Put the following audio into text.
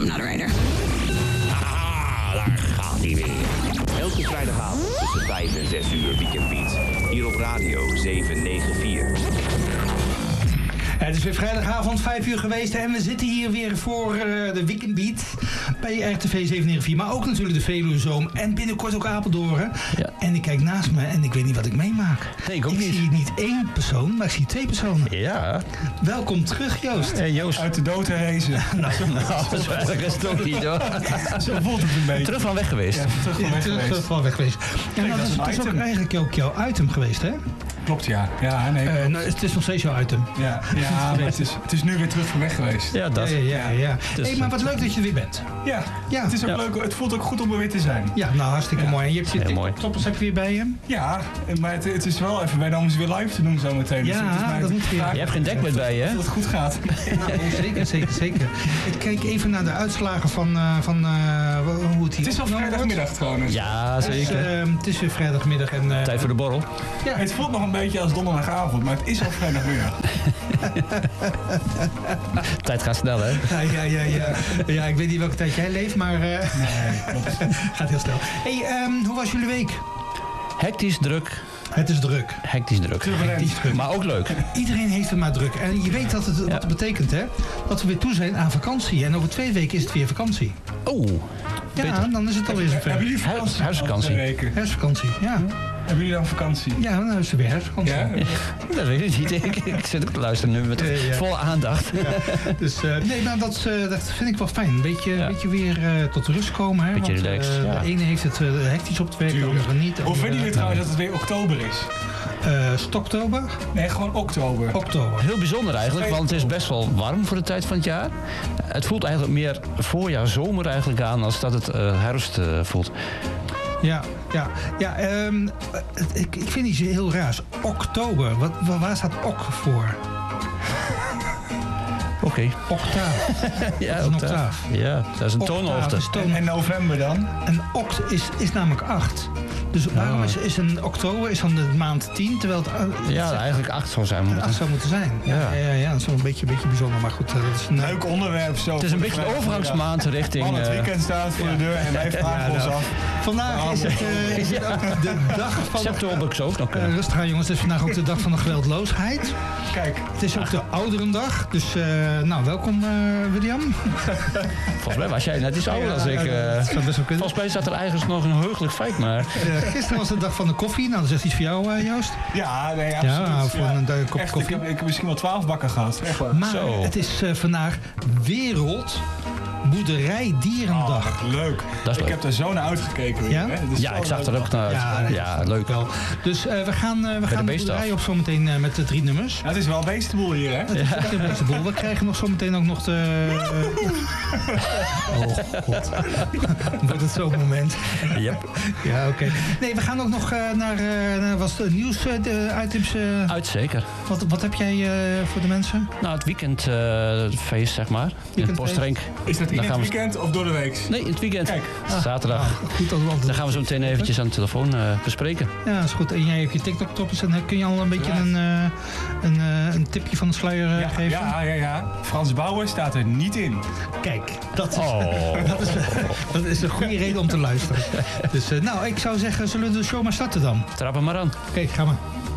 I'm not a writer. Ah, daar gaat hij weer. Elke vrijdagavond tussen 5 en 6 uur Weekend Beat. Hier op Radio 794. Het is weer vrijdagavond, 5 uur geweest en we zitten hier weer voor de Weekend Beat bij RTV 794. Maar ook natuurlijk de Veluwezoom en binnenkort ook Apeldoorn. Ja. En ik kijk naast me en ik weet niet wat ik meemaak. Nee, ik ook niet. Ik zie niet 1 persoon, maar ik zie 2 personen. Ja. Welkom terug, Joost. Hey, Joost. Uit de dood herrezen. Nou, zo erg is het ook niet, hoor. Zo voelt het een beetje. Terug van weg geweest. Ja, terug van weg geweest. Ja, nou, dat is ook eigenlijk ook jouw item geweest, hè? Klopt, ja. Ja, nee. Nou, het is nog steeds jouw item. Ja, maar het is nu weer terug van weg geweest. Ja, dat. Ja. Dus, hey, maar wat leuk dat je er weer bent. Ja, het is ook leuk. Het voelt ook goed om er weer te zijn. Ja, nou hartstikke mooi. En je hebt je TikTok-toppers heb je weer bij je? Ja, maar het is wel even bijna om ze weer live te doen zo meteen. Ja, dus dat moet weer. Je hebt geen dekbed bij je, hè? Dat het goed gaat. Zeker. Ik kijk even naar de uitslagen van hoe het hier... Het is al vrijdagmiddag trouwens. Ja, zeker. Het is weer vrijdagmiddag en... Tijd voor de borrel. Ja, het voelt nog een beetje als donderdagavond, maar het is al vrijdagmiddag. Tijd gaat snel, hè? Ja, ik weet niet welke tijd jij leeft, maar... Nee, klopt. Gaat heel snel. Hey, hoe was jullie week? Hectisch druk. Het is druk. Hectisch druk. Maar ook leuk. Iedereen heeft het maar druk. En je weet dat wat het betekent, hè? Dat we weer toe zijn aan vakantie. En over 2 weken is het weer vakantie. Oh. Ja, dan is het alweer zover. Hebben jullie vakantie? Huisvakantie. Herfstvakantie, ja. Hebben jullie dan vakantie? Ja, nou is er weer herfstvakantie. Ja? Dat weet ik niet. Ik zit ook te luisteren nu met volle aandacht. Ja. Dus nee, maar dat vind ik wel fijn. Een beetje weer tot rust komen. Hè? Beetje relaxed. De ene heeft het hectisch op het werk, de andere niet. Hoe vinden jullie trouwens dat het weer oktober is? Stoktober? Nee, gewoon oktober. Heel bijzonder eigenlijk, want het is best wel warm voor de tijd van het jaar. Het voelt eigenlijk meer voorjaar, zomer eigenlijk aan als dat het herfst voelt. Ja. Ik vind iets heel raars. Oktober, waar staat ok voor? Oké. Octaaf. Ja, dat is een octaaf. Ja, dat is een toonhoogte. En november dan? Een oct is namelijk 8. Dus waarom is een oktober is dan de maand 10, terwijl het... eigenlijk 8 zou zijn. 8 zou moeten zijn. Ja, dat is wel een beetje bijzonder. Maar goed, dat is een leuk onderwerp. Zo het is een beetje de overgangsmaand richting... Man, het weekend staat voor de deur en wij vragen ons af. Vandaag is het ook de dag van... September zou ook nog kunnen. Rustig aan jongens, het is vandaag ook de dag van de geweldloosheid. Kijk. Het is ook de ouderendag, dus welkom William. Volgens mij was jij net iets ouder dan ik. Volgens mij staat er eigenlijk nog een heugelijk feit, maar... Gisteren was de dag van de koffie, nou dat is echt iets voor jou Joost. Ja, nee, absoluut. Ja, voor een kop echt, koffie. Ik heb misschien wel 12 bakken gehad. Echt waar. Maar het is vandaag Wereldboerderijdierendag. Oh, leuk. Ik heb er zo naar uitgekeken. Ja? Ja, ik zag er ook naar uit. Ja, leuk. Wel. Dus we gaan de boerderij op zometeen met de 3 nummers. Ja, het is wel een beestenboel hier, hè? Het is echt een beestenboel. We krijgen nog zometeen ook nog de... Oh god. Wordt het zo'n moment? Yep. Ja, oké. Nee, we gaan ook nog naar nieuws-items. Uit, zeker. Wat heb jij voor de mensen? Nou, het weekendfeest, zeg maar. In het Postrenk. Is dat in het weekend of door de week? Nee, in het weekend. Kijk. Zaterdag. Goed, dan gaan we zo meteen eventjes aan de telefoon bespreken. Ja, dat is goed. En jij hebt je TikTok-toppers en kun je al een beetje een tipje van de sluier geven? Ja. Frans Bauer staat er niet in. Kijk, dat is een goede reden om te luisteren. Dus ik zou zeggen, zullen we de show maar starten dan? Trap hem maar aan. Oké, gaan we.